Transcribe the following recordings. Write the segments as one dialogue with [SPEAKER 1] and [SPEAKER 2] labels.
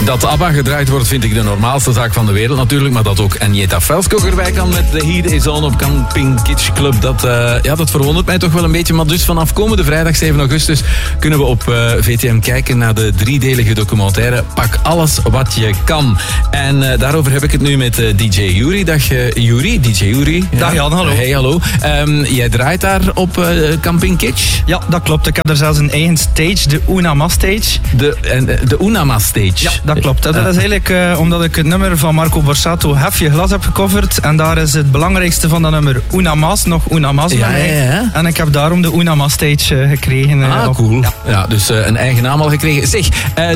[SPEAKER 1] Dat ABBA gedraaid wordt vind ik de normaalste zaak van de wereld natuurlijk. Maar dat ook Agneta Velskog erbij kan met The Heat Is On op Camping Kitsch Club. Dat verwondert mij toch wel een beetje. Maar dus vanaf komende vrijdag 7 augustus kunnen we op VTM kijken naar de 3-delige documentaire Pak alles wat je kan. En daarover heb ik het nu met DJ Yuri. Dag Yuri, DJ Yuri.
[SPEAKER 2] Dag Jan, hallo.
[SPEAKER 1] Hey, hallo. Jij draait daar op Camping Kitsch?
[SPEAKER 2] Ja, dat klopt. Ik heb er zelfs een eigen stage, de Unama Stage.
[SPEAKER 1] De Unama Stage?
[SPEAKER 2] Ja, dat klopt. Dat is eigenlijk omdat ik het nummer van Marco Borsato Hef je glas heb gecoverd. En daar is het belangrijkste van dat nummer Unamas, nog Unamas bij mij. Ja. En ik heb daarom de Unama Stage gekregen.
[SPEAKER 1] Cool. Ja, dus een eigen naam al gekregen. Zeg,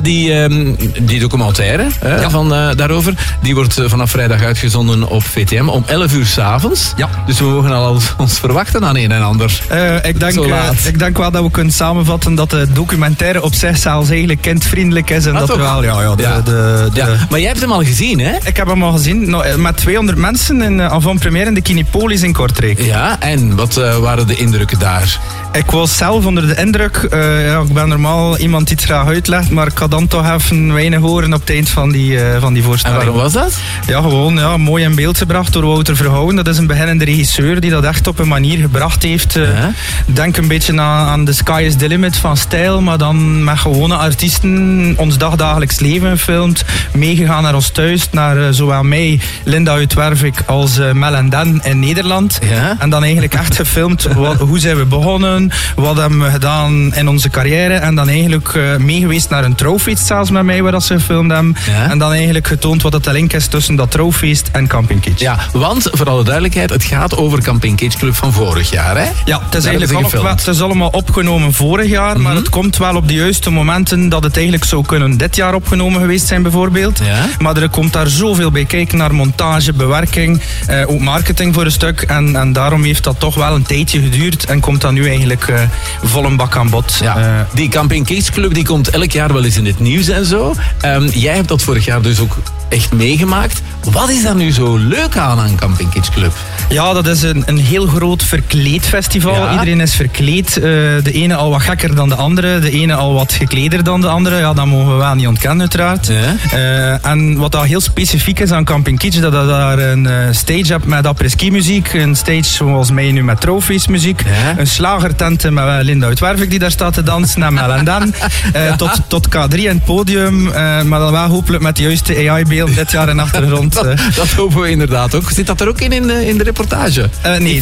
[SPEAKER 1] die documentaire van daarover, die wordt vanaf vrijdag uitgezonden op VTM om 11 uur 's avonds. Ja. Dus we mogen al ons verwachten aan een en ander.
[SPEAKER 2] Ik denk wel dat we kunnen samenvatten dat de documentaire op zich zelfs eigenlijk kindvriendelijk is. En dat er wel,
[SPEAKER 1] Maar jij hebt hem al gezien, hè?
[SPEAKER 2] Ik heb hem al gezien, met 200 mensen in avant-première in de Kinepolis in Kortrijk.
[SPEAKER 1] Ja, en wat waren de indrukken daar?
[SPEAKER 2] Ik was zelf onder de indruk. Ik ben normaal iemand die het graag uitlegt, maar ik had dan toch even weinig horen op het eind van die voorstelling.
[SPEAKER 1] En waarom was dat?
[SPEAKER 2] Ja, gewoon mooi in beeld gebracht door Wouter Verhouwen. Dat is een beginnende regisseur die dat echt op een manier gebracht heeft. Denk een beetje aan The Sky is the Limit van stijl, maar dan met gewone artiesten ons dagdagelijks leven gefilmd. Meegegaan naar ons thuis, naar zowel mij, Linda uit Wervik, als Mel en Dan in Nederland. Ja? En dan eigenlijk echt gefilmd hoe zijn we begonnen, wat hebben we gedaan in onze carrière. En dan eigenlijk meegeweest naar een trouwfeest zelfs met mij, waar dat ze gefilmd hebben. Ja? En dan eigenlijk getoond wat het de link is tussen dat trouwfeest en Camping Kitsch.
[SPEAKER 1] Ja, want voor alle duidelijkheid, het gaat over Camping Kitsch Club van vorig jaar, hè?
[SPEAKER 2] Ja, het is eigenlijk het is allemaal opgenomen vorig jaar, maar het komt wel op de juiste momenten dat het eigenlijk zou kunnen dit jaar opgenomen geweest zijn bijvoorbeeld. Ja? Maar er komt daar zoveel bij kijken naar montage, bewerking, ook marketing voor een stuk. En daarom heeft dat toch wel een tijdje geduurd en komt dat nu eigenlijk vol een bak aan bod.
[SPEAKER 1] Ja. Die Camping Kitsch Club die komt elk jaar wel eens in het nieuws en zo. Jij hebt dat vorig jaar dus ook echt meegemaakt. Wat is daar nu zo leuk aan Camping Kitsch Club?
[SPEAKER 2] Ja, dat is een heel groot verkleedfestival. Ja. Iedereen is verkleed. De ene al wat gekker dan de andere. De ene al wat gekleder dan de andere. Ja, dat mogen we wel niet ontkennen uiteraard. Ja. En wat dat heel specifiek is aan Camping Kitsch, dat je daar een stage hebt met après-ski muziek. Een stage zoals mij nu met trouwfeest muziek. Ja. Een slagertent met Linda uit Wervik die daar staat te dansen. En Mel en Dan. Tot K3 in het podium. Maar dan wel hopelijk met de juiste AI-beelden dit jaar in de achtergrond.
[SPEAKER 1] Dat hopen we inderdaad ook. Zit dat er ook in de reportage?
[SPEAKER 2] Nee,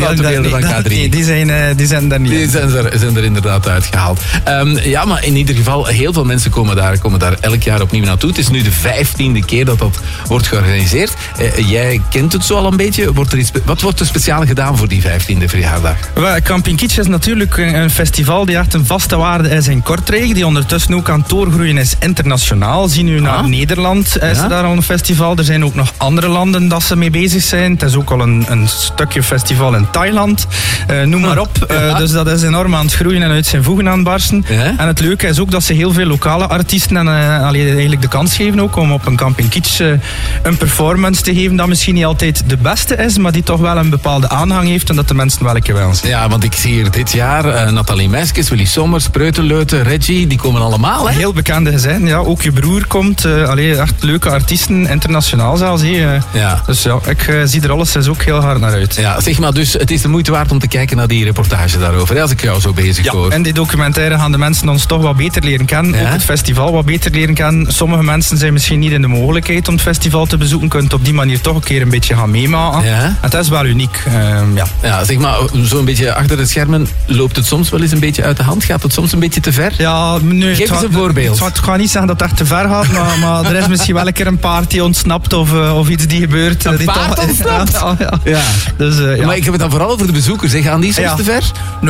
[SPEAKER 2] die zijn daar niet.
[SPEAKER 1] Die zijn er inderdaad uitgehaald. Ja, maar in ieder geval, heel veel mensen komen daar elk jaar opnieuw naartoe. Het is nu de 15e keer dat wordt georganiseerd. Jij kent het zo al een beetje. Wat wordt er speciaal gedaan voor die 15e verjaardag?
[SPEAKER 2] Camping Kitsch is natuurlijk een festival die echt een vaste waarde is in Kortrijk. Die ondertussen ook aan het doorgroeien is internationaal. Zie nu naar Nederland is er daar al een festival. Er zijn ook nog andere landen dat ze mee bezig zijn. Het is ook al een stukje festival in Thailand. Noem maar op. Dus dat is enorm aan het groeien en uit zijn voegen aan het barsten. Ja? En het leuke is ook dat ze heel veel lokale artiesten en eigenlijk de kans geven ook om op een Camping Kitsch een performance te geven dat misschien niet altijd de beste is, maar die toch wel een bepaalde aanhang heeft en dat de mensen wel een keer wel zien.
[SPEAKER 1] Ja, want ik zie hier dit jaar Nathalie Meiskes, Willy Sommers, Preutenleuten, Reggie, die komen allemaal, hè?
[SPEAKER 2] Heel bekende zijn, ja. Ook je broer komt. Echt leuke artiesten, internationaal zelfs. Ja. Dus ja, ik zie er alles ook heel hard naar uit.
[SPEAKER 1] Ja, zeg maar, dus het is de moeite waard om te kijken naar die reportage daarover, als ik jou zo bezig hoor.
[SPEAKER 2] En die documentaire gaan de mensen ons toch wat beter leren kennen. Ja? Ook het festival wat beter leren kennen. Sommige mensen zijn misschien niet in de mogelijkheid om het festival te bezoeken. Kunt op die manier toch een keer een beetje gaan meemaken. Ja? Het is wel uniek.
[SPEAKER 1] Ja, zeg maar, zo'n beetje achter de schermen loopt het soms wel eens een beetje uit de hand? Gaat het soms een beetje te ver?
[SPEAKER 2] Ja, nee,
[SPEAKER 1] geef eens een voorbeeld.
[SPEAKER 2] Ik ga niet zeggen dat het echt te ver gaat, maar er is misschien wel een keer een paard die ontsnapt of iets die gebeurt.
[SPEAKER 1] Een paard ontsnapt? Ja. Dus, maar ik heb het dan vooral over de bezoekers. Gaan die soms te ver?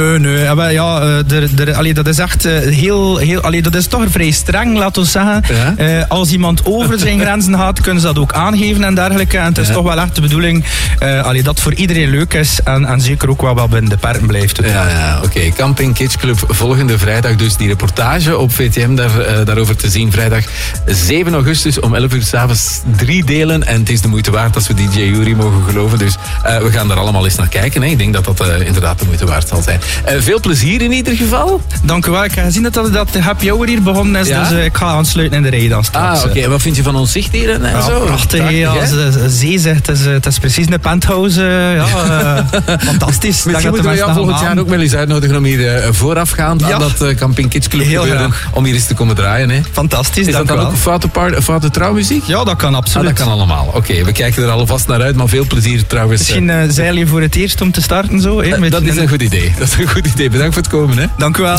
[SPEAKER 2] Nee. Dat is echt dat is toch vrij streng, laten we zeggen. Ja? Als iemand over zijn grenzen gaat, kunnen ze dat ook aangeven en dergelijke. En het is toch wel echt de bedoeling dat het voor iedereen leuk is en zeker ook wel binnen de perken blijft.
[SPEAKER 1] Oké. Camping Kitsch Club volgende vrijdag. Dus die reportage op VTM daarover te zien. Vrijdag 7 augustus om 11 uur 's avonds zelfs 3 delen. En het is de moeite waard als we DJ Yuri mogen geloven. Dus we gaan er allemaal eens naar kijken. Hè. Ik denk dat dat inderdaad de moeite waard zal zijn. Veel plezier in ieder geval.
[SPEAKER 2] Dank u wel. Ik heb gezien dat de happy hour hier begonnen is. Ja? Dus ik ga aansluiten in de rij dan straks.
[SPEAKER 1] Oké. En wat vind je van ons zicht hier? En zo?
[SPEAKER 2] Prachtig. Als de zee zegt, het is precies een penthouse. Fantastisch.
[SPEAKER 1] Misschien moeten we jou volgend jaar ook wel eens uitnodigen om hier voorafgaand aan dat Camping Kids Club gebeuren. Om hier eens te komen draaien. Hè.
[SPEAKER 2] Fantastisch.
[SPEAKER 1] Is dat dan ook een foute trouwmuziek?
[SPEAKER 2] Ja, dat kan absoluut.
[SPEAKER 1] Dat kan allemaal. Oké, we kijken er alvast naar uit, maar veel plezier trouwens.
[SPEAKER 2] Misschien zeil je voor het eerst om te starten zo.
[SPEAKER 1] Dat is een goed idee. Bedankt voor het komen. Hè.
[SPEAKER 2] Dank u wel.